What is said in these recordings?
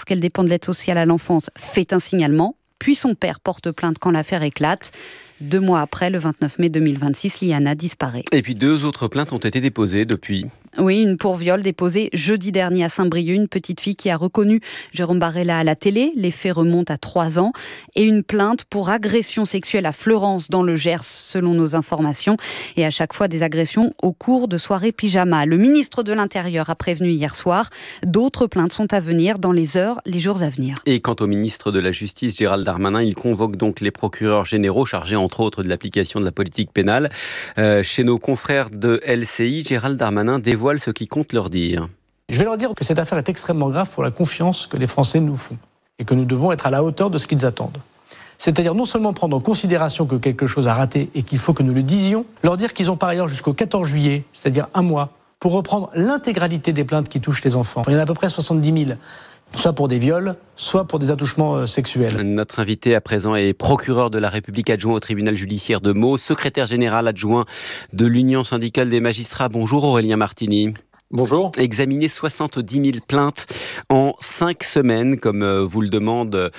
qu'elle dépend de l'aide sociale à l'enfance, fait un signalement. Puis son père porte plainte quand l'affaire éclate. 2 mois après, le 29 mai 2026, Liana disparaît. Et puis 2 autres plaintes ont été déposées depuis. Oui, une pour viol déposée jeudi dernier à Saint-Brieuc, une petite fille qui a reconnu Jérôme Barella à la télé. Les faits remontent à 3 ans. Et une plainte pour agression sexuelle à Fleurance dans le Gers, selon nos informations. Et à chaque fois des agressions au cours de soirées pyjama. Le ministre de l'Intérieur a prévenu hier soir. D'autres plaintes sont à venir dans les heures, les jours à venir. Et quant au ministre de la Justice, Gérald Darmanin, il convoque donc les procureurs généraux chargés entre autres de l'application de la politique pénale. Chez nos confrères de LCI, Gérald Darmanin dévoile ce qui compte leur dire. Je vais leur dire que cette affaire est extrêmement grave pour la confiance que les Français nous font et que nous devons être à la hauteur de ce qu'ils attendent. C'est-à-dire non seulement prendre en considération que quelque chose a raté et qu'il faut que nous le disions, leur dire qu'ils ont par ailleurs jusqu'au 14 juillet, c'est-à-dire 1 mois, pour reprendre l'intégralité des plaintes qui touchent les enfants. Il y en a à peu près 70 000. Soit pour des viols, soit pour des attouchements sexuels. Notre invité à présent est procureur de la République adjoint au tribunal judiciaire de Meaux, secrétaire général adjoint de l'Union syndicale des magistrats. Bonjour Aurélien Martini. Bonjour. Examiner 70 000 plaintes en 5 semaines, comme vous le demande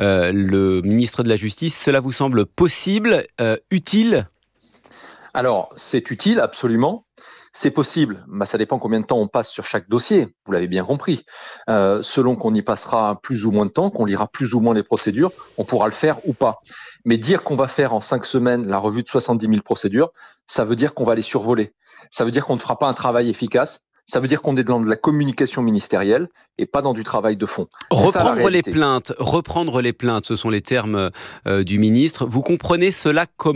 le ministre de la Justice. Cela vous semble possible, utile ? Alors, c'est utile, absolument. C'est possible, ça dépend combien de temps on passe sur chaque dossier, vous l'avez bien compris. Selon qu'on y passera plus ou moins de temps, qu'on lira plus ou moins les procédures, on pourra le faire ou pas. Mais dire qu'on va faire en 5 semaines la revue de 70 000 procédures, ça veut dire qu'on va les survoler. Ça veut dire qu'on ne fera pas un travail efficace. Ça veut dire qu'on est dans de la communication ministérielle et pas dans du travail de fond. Reprendre les plaintes, ce sont les termes du ministre. Vous comprenez cela comment ?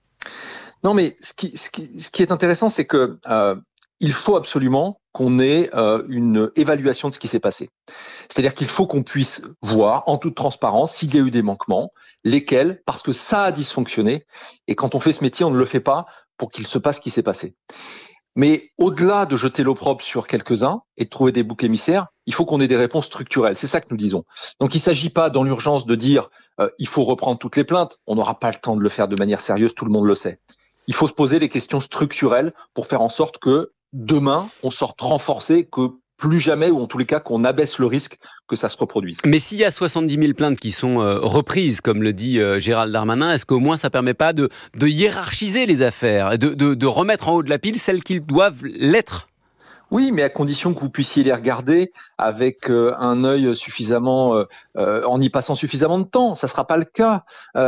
Non, mais ce qui est intéressant, c'est que il faut absolument qu'on ait une évaluation de ce qui s'est passé. C'est-à-dire qu'il faut qu'on puisse voir en toute transparence s'il y a eu des manquements, lesquels, parce que ça a dysfonctionné. Et quand on fait ce métier, on ne le fait pas pour qu'il se passe ce qui s'est passé. Mais au-delà de jeter l'opprobre sur quelques-uns et de trouver des boucs émissaires, il faut qu'on ait des réponses structurelles. C'est ça que nous disons. Donc il ne s'agit pas dans l'urgence de dire il faut reprendre toutes les plaintes. On n'aura pas le temps de le faire de manière sérieuse, tout le monde le sait. Il faut se poser les questions structurelles pour faire en sorte que demain, on sorte renforcé, que plus jamais, ou en tous les cas, qu'on abaisse le risque que ça se reproduise. Mais s'il y a 70 000 plaintes qui sont reprises, comme le dit Gérald Darmanin, est-ce qu'au moins ça ne permet pas de hiérarchiser les affaires, de remettre en haut de la pile celles qui doivent l'être ? Oui, mais à condition que vous puissiez les regarder avec un œil suffisamment, en y passant suffisamment de temps. Ça ne sera pas le cas.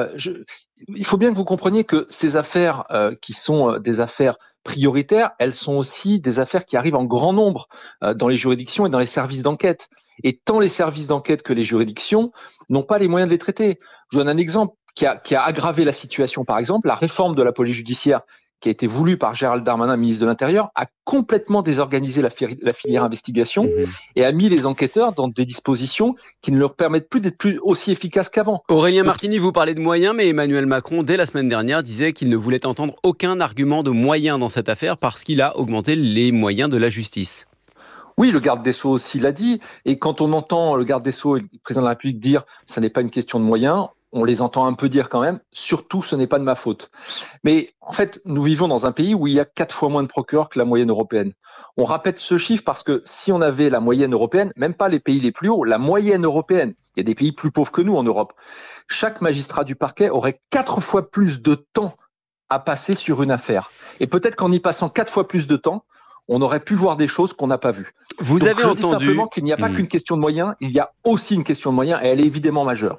Il faut bien que vous compreniez que ces affaires qui sont des affaires prioritaires, elles sont aussi des affaires qui arrivent en grand nombre dans les juridictions et dans les services d'enquête. Et tant les services d'enquête que les juridictions n'ont pas les moyens de les traiter. Je donne un exemple qui a aggravé la situation. Par exemple, la réforme de la police judiciaire qui a été voulu par Gérald Darmanin, ministre de l'Intérieur, a complètement désorganisé la filière investigation et a mis les enquêteurs dans des dispositions qui ne leur permettent plus d'être plus aussi efficaces qu'avant. Aurélien Martini, vous parlez de moyens, mais Emmanuel Macron, dès la semaine dernière, disait qu'il ne voulait entendre aucun argument de moyens dans cette affaire parce qu'il a augmenté les moyens de la justice. Oui, le garde des Sceaux aussi l'a dit. Et quand on entend le garde des Sceaux et le président de la République dire « ça n'est pas une question de moyens », on les entend un peu dire quand même, surtout ce n'est pas de ma faute. Mais en fait, nous vivons dans un pays où il y a 4 fois moins de procureurs que la moyenne européenne. On répète ce chiffre parce que si on avait la moyenne européenne, même pas les pays les plus hauts, la moyenne européenne, il y a des pays plus pauvres que nous en Europe, chaque magistrat du parquet aurait 4 fois plus de temps à passer sur une affaire. Et peut-être qu'en y passant 4 fois plus de temps, on aurait pu voir des choses qu'on n'a pas vues. Vous avez entendu... Je dis simplement qu'il n'y a pas qu'une question de moyens, il y a aussi une question de moyens et elle est évidemment majeure.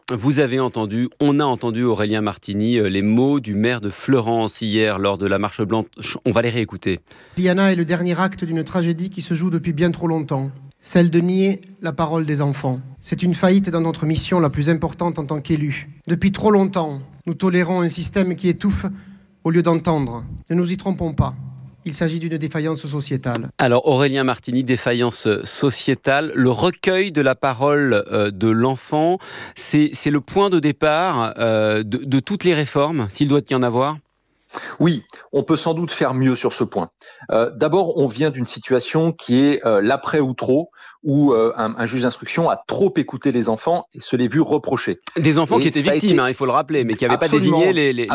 On a entendu Aurélien Martini, les mots du maire de Fleurance hier lors de la marche blanche. On va les réécouter. Liana est le dernier acte d'une tragédie qui se joue depuis bien trop longtemps. Celle de nier la parole des enfants. C'est une faillite dans notre mission la plus importante en tant qu'élus. Depuis trop longtemps, nous tolérons un système qui étouffe au lieu d'entendre. Ne nous y trompons pas. Il s'agit d'une défaillance sociétale. Alors Aurélien Martini, défaillance sociétale, le recueil de la parole de l'enfant, c'est le point de départ de toutes les réformes, s'il doit y en avoir ? Oui, on peut sans doute faire mieux sur ce point. D'abord, on vient d'une situation qui est l'après ou trop, où un juge d'instruction a trop écouté les enfants et se les vu reprocher. Des enfants qui étaient victimes, il faut le rappeler, mais qui n'avaient pas désigné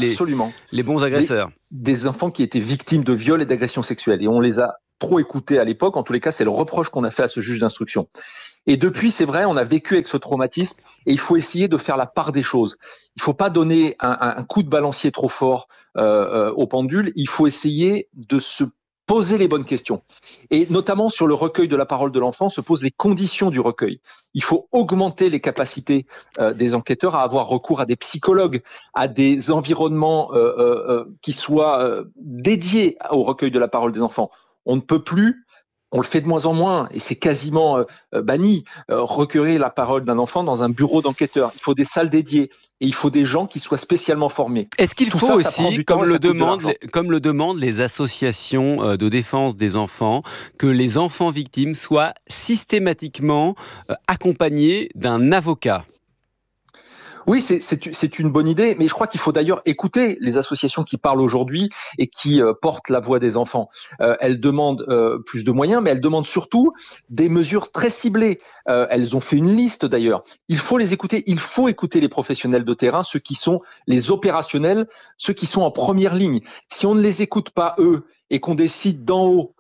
les bons agresseurs. Des enfants qui étaient victimes de viols et d'agressions sexuelles. Et on les a trop écoutés à l'époque. En tous les cas, c'est le reproche qu'on a fait à ce juge d'instruction. Et depuis, c'est vrai, on a vécu avec ce traumatisme et il faut essayer de faire la part des choses. Il ne faut pas donner un coup de balancier trop fort au pendule. Il faut essayer de se poser les bonnes questions. Et notamment sur le recueil de la parole de l'enfant, se posent les conditions du recueil. Il faut augmenter les capacités des enquêteurs à avoir recours à des psychologues, à des environnements qui soient dédiés au recueil de la parole des enfants. On ne peut plus, on le fait de moins en moins, et c'est quasiment banni, recueillir la parole d'un enfant dans un bureau d'enquêteur. Il faut des salles dédiées et il faut des gens qui soient spécialement formés. Est-ce qu'il faut aussi, comme le demandent les associations de défense des enfants, que les enfants victimes soient systématiquement accompagnés d'un avocat ? Oui, c'est une bonne idée, mais je crois qu'il faut d'ailleurs écouter les associations qui parlent aujourd'hui et qui portent la voix des enfants. Elles demandent plus de moyens, mais elles demandent surtout des mesures très ciblées. Elles ont fait une liste d'ailleurs. Il faut les écouter, il faut écouter les professionnels de terrain, ceux qui sont les opérationnels, ceux qui sont en première ligne. Si on ne les écoute pas eux et qu'on décide d'en haut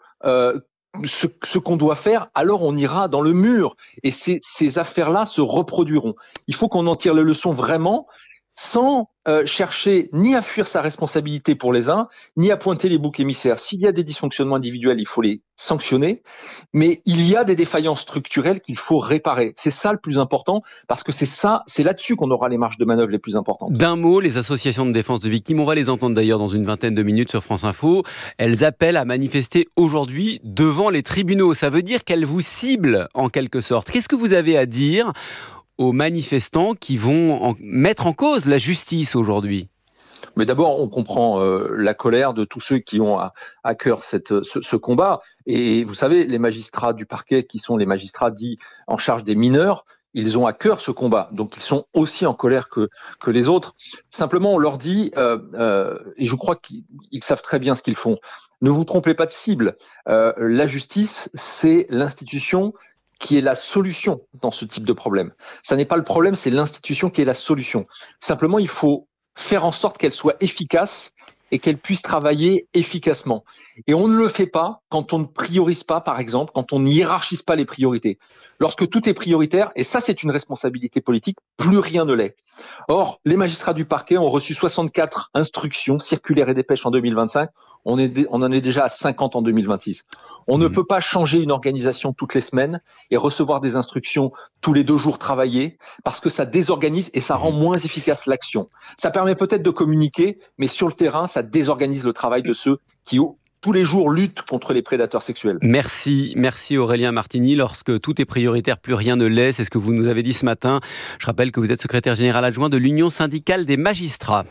ce qu'on doit faire, alors on ira dans le mur et ces affaires-là se reproduiront. Il faut qu'on en tire les leçons vraiment sans chercher ni à fuir sa responsabilité pour les uns, ni à pointer les boucs émissaires. S'il y a des dysfonctionnements individuels, il faut les sanctionner, mais il y a des défaillances structurelles qu'il faut réparer. C'est ça le plus important, parce que c'est là-dessus qu'on aura les marges de manœuvre les plus importantes. D'un mot, les associations de défense de victimes, on va les entendre d'ailleurs dans une vingtaine de minutes sur France Info, elles appellent à manifester aujourd'hui devant les tribunaux. Ça veut dire qu'elles vous ciblent en quelque sorte. Qu'est-ce que vous avez à dire aux manifestants qui vont mettre en cause la justice aujourd'hui ? Mais d'abord, on comprend la colère de tous ceux qui ont à cœur ce combat. Et vous savez, les magistrats du parquet, qui sont les magistrats dits en charge des mineurs, ils ont à cœur ce combat. Donc, ils sont aussi en colère que les autres. Simplement, on leur dit, et je crois qu'ils savent très bien ce qu'ils font, ne vous trompez pas de cible. La justice, c'est l'institution qui est la solution dans ce type de problème. Ça n'est pas le problème, c'est l'institution qui est la solution. Simplement, il faut faire en sorte qu'elle soit efficace et qu'elle puisse travailler efficacement. Et on ne le fait pas quand on ne priorise pas, par exemple, quand on ne hiérarchise pas les priorités. Lorsque tout est prioritaire, et ça c'est une responsabilité politique, plus rien ne l'est. Or, les magistrats du parquet ont reçu 64 instructions, circulaires et dépêches en 2025. On en est déjà à 50 en 2026. On ne peut pas changer une organisation toutes les semaines et recevoir des instructions tous les 2 jours travaillés, parce que ça désorganise et ça rend moins efficace l'action. Ça permet peut-être de communiquer, mais sur le terrain, ça désorganise le travail de ceux qui tous les jours luttent contre les prédateurs sexuels. Merci Aurélien Martini. Lorsque tout est prioritaire, plus rien ne l'est. C'est ce que vous nous avez dit ce matin. Je rappelle que vous êtes secrétaire général adjoint de l'Union syndicale des magistrats.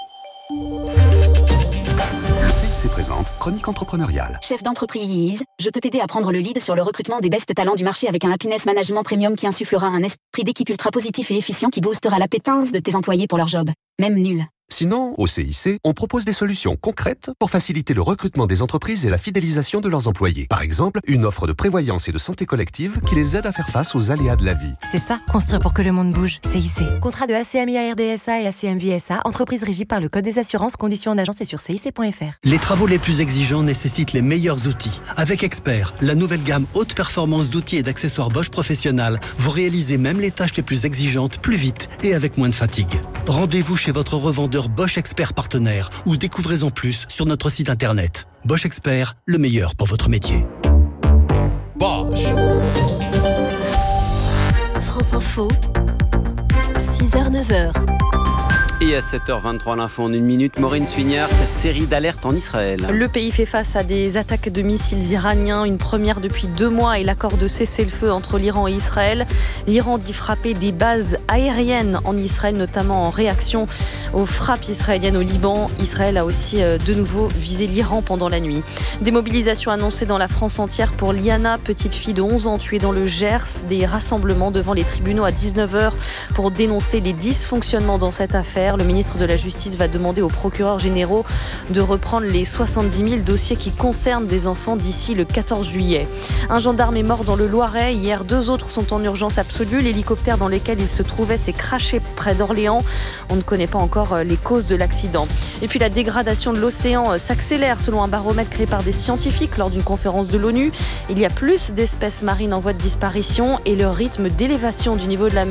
Le CIC présente Chronique entrepreneuriale. Chef d'entreprise, je peux t'aider à prendre le lead sur le recrutement des best talents du marché avec un Happiness Management Premium qui insufflera un esprit d'équipe ultra positif et efficient qui boostera l'appétence de tes employés pour leur job, même nul. Sinon, au CIC, on propose des solutions concrètes pour faciliter le recrutement des entreprises et la fidélisation de leurs employés. Par exemple, une offre de prévoyance et de santé collective qui les aide à faire face aux aléas de la vie. C'est ça, construire pour que le monde bouge. CIC. Contrat de ACMI-RDSA et ACMVSA, entreprise régie par le Code des assurances, conditions en agence et sur cic.fr. Les travaux les plus exigeants nécessitent les meilleurs outils. Avec Expert, la nouvelle gamme haute performance d'outils et d'accessoires Bosch Professionnal, vous réalisez même les tâches les plus exigeantes plus vite et avec moins de fatigue. Rendez-vous chez votre revendeur Bosch Expert partenaire ou découvrez en plus sur notre site internet. Bosch Expert, le meilleur pour votre métier. Bosch. France Info, 6h-9h. Et à 7h23, l'info en 1 minute, Maureen Suignard, cette série d'alertes en Israël. Le pays fait face à des attaques de missiles iraniens, une première depuis 2 mois et l'accord de cessez-le-feu entre l'Iran et Israël. L'Iran dit frapper des bases aériennes en Israël, notamment en réaction aux frappes israéliennes au Liban. Israël a aussi de nouveau visé l'Iran pendant la nuit. Des mobilisations annoncées dans la France entière pour Liana, petite fille de 11 ans tuée dans le Gers. Des rassemblements devant les tribunaux à 19h pour dénoncer les dysfonctionnements dans cette affaire. confrères. Le ministre de la Justice va demander aux procureurs généraux de reprendre les 70 000 dossiers qui concernent des enfants d'ici le 14 juillet. Un gendarme est mort dans le Loiret. Hier, 2 autres sont en urgence absolue. L'hélicoptère dans lequel il se trouvait s'est crashé près d'Orléans. On ne connaît pas encore les causes de l'accident. Et puis la dégradation de l'océan s'accélère selon un baromètre créé par des scientifiques lors d'une conférence de l'ONU. Il y a plus d'espèces marines en voie de disparition et le rythme d'élévation du niveau de la mer